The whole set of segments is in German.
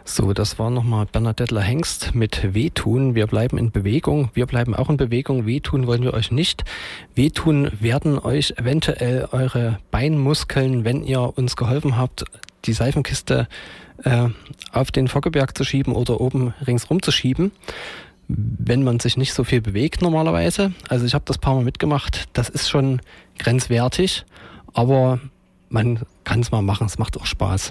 So, das war nochmal Bernadettler Hengst mit Wehtun. Wir bleiben in Bewegung. Wir bleiben auch in Bewegung. Wehtun wollen wir euch nicht. Wehtun werden euch eventuell eure Beinmuskeln, wenn ihr uns geholfen habt, die Seifenkiste auf den Foggeberg zu schieben oder oben ringsrum zu schieben, wenn man sich nicht so viel bewegt normalerweise. Also ich habe das ein paar Mal mitgemacht. Das ist schon grenzwertig, aber man kann es mal machen. Es macht auch Spaß.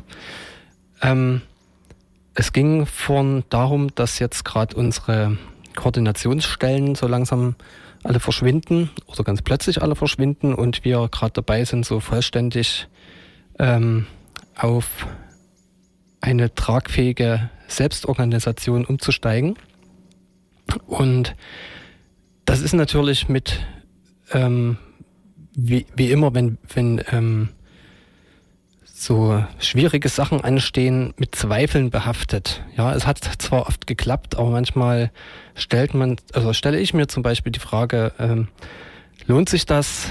Es ging vorhin darum, dass jetzt gerade unsere Koordinationsstellen so langsam alle verschwinden oder ganz plötzlich alle verschwinden und wir gerade dabei sind, so vollständig auf eine tragfähige Selbstorganisation umzusteigen. Und das ist natürlich mit, wie immer, wenn so schwierige Sachen anstehen, mit Zweifeln behaftet. Ja, es hat zwar oft geklappt, aber manchmal stelle ich mir zum Beispiel die Frage, lohnt sich das,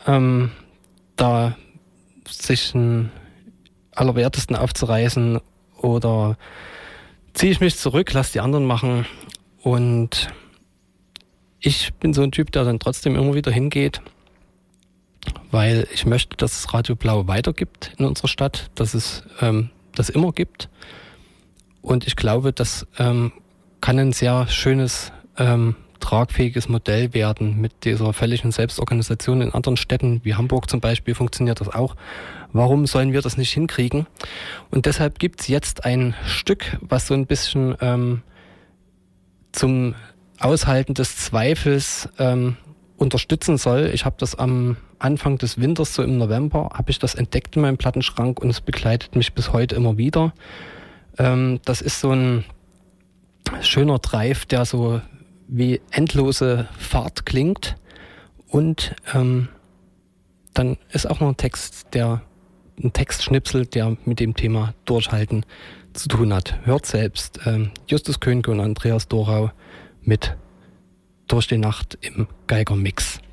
da sich einen Allerwertesten aufzureißen oder ziehe ich mich zurück, lasse die anderen machen? Und ich bin so ein Typ, der dann trotzdem immer wieder hingeht, weil ich möchte, dass es Radio Blau weitergibt in unserer Stadt, dass es das immer gibt. Und ich glaube, das kann ein sehr schönes, tragfähiges Modell werden mit dieser völligen Selbstorganisation. In anderen Städten wie Hamburg zum Beispiel funktioniert das auch. Warum sollen wir das nicht hinkriegen? Und deshalb gibt es jetzt ein Stück, was so ein bisschen zum Aushalten des Zweifels unterstützen soll. Ich habe das am Anfang des Winters, so im November, habe ich das entdeckt in meinem Plattenschrank und es begleitet mich bis heute immer wieder. Das ist so ein schöner Drive, der so wie endlose Fahrt klingt und dann ist auch noch ein Textschnipsel, der mit dem Thema Durchhalten zu tun hat. Hört selbst Justus Könke und Andreas Dorau mit Durch die Nacht im Geigermix.